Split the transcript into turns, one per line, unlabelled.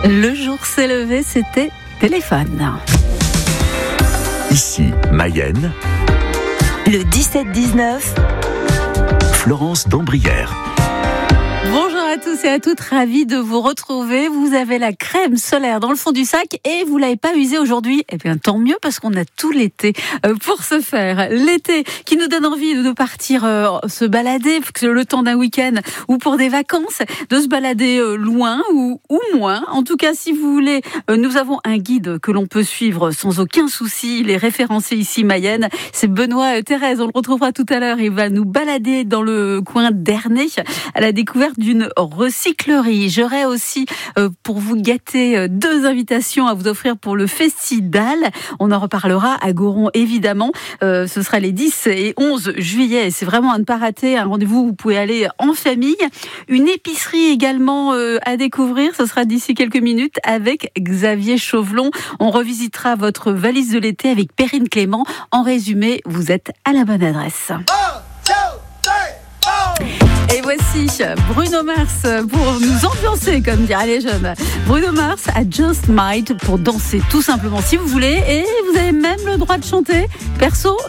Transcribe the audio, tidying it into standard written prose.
Le jour s'est levé, c'était téléphone.
Ici, Mayenne.
Le 17-19.
Florence d'Ambrières.
Bonjour à tous et à toutes, ravi de vous retrouver. Vous avez la crème solaire dans le fond du sac et vous l'avez pas usée aujourd'hui. Eh bien, tant mieux parce qu'on a tout l'été pour se faire. L'été qui nous donne envie de partir se balader, le temps d'un week-end ou pour des vacances, de se balader loin ou moins. En tout cas, si vous voulez, nous avons un guide que l'on peut suivre sans aucun souci. Il est référencé ici, Mayenne. C'est Benoît Thérèse. On le retrouvera tout à l'heure. Il va nous balader dans le coin d'Ernée à la découverte d'une recyclerie. J'aurai aussi pour vous gâter 2 invitations à vous offrir pour le Festival. On en reparlera à Goron évidemment. Ce sera les 10 et 11 juillet. C'est vraiment à ne pas rater. Un rendez-vous où vous pouvez aller en famille. Une épicerie également à découvrir. Ce sera d'ici quelques minutes avec Xavier Chauvelon. On revisitera votre valise de l'été avec Perrine Clément. En résumé, vous êtes à la bonne adresse. Et voici Bruno Mars pour nous ambiancer, comme diraient les jeunes. Bruno Mars à Just Might pour danser tout simplement si vous voulez. Et vous avez même le droit de chanter. Perso,